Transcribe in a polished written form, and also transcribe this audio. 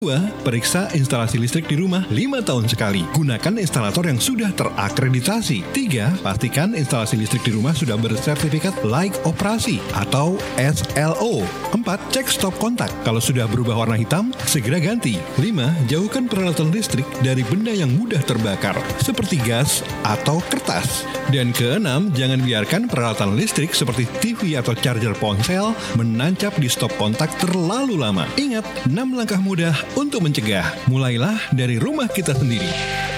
2. Periksa instalasi listrik di rumah 5 tahun sekali. Gunakan instalator yang sudah terakreditasi. 3. Pastikan instalasi listrik di rumah sudah bersertifikat layak operasi atau SLO. 4. Cek stop kontak. Kalau sudah berubah warna hitam, segera ganti. 5. Jauhkan peralatan listrik dari benda yang mudah terbakar, seperti gas atau kertas. Dan ke-6, jangan biarkan peralatan listrik seperti TV atau charger ponsel menancap di stop kontak terlalu lama. Ingat, 6 langkah mudah untuk mencegah. Mulailah dari rumah kita sendiri.